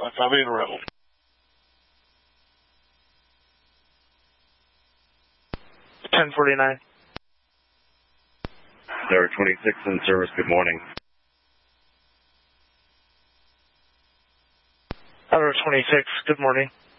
558 Rebel. 1049. Tower 26 in service, good morning. Tower 26, good morning.